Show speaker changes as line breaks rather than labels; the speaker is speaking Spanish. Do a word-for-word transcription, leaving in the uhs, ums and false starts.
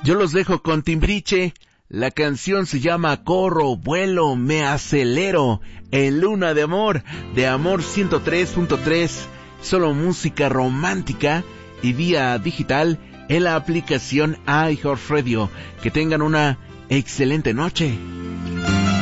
Yo los dejo con Timbriche. La canción se llama Corro, Vuelo, Me Acelero, en Luna de Amor, de Amor ciento tres punto tres, solo música romántica y vía digital en la aplicación iHeartRadio. Que tengan una excelente noche.